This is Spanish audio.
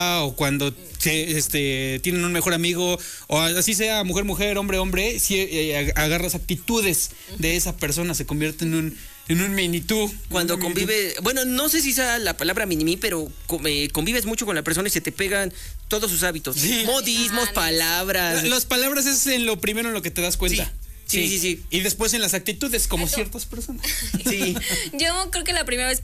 o cuando tienen un mejor amigo, o así sea mujer, hombre, si agarras actitudes de esa persona, se convierte en un mini tú. Cuando convive, bueno, no sé si sea la palabra mini pero convives mucho con la persona y se te pegan todos sus hábitos. Sí. Modismos, palabras. Las palabras es en lo primero en lo que te das cuenta. Sí. Y después en las actitudes, como ciertas personas. Sí. Yo creo que la primera vez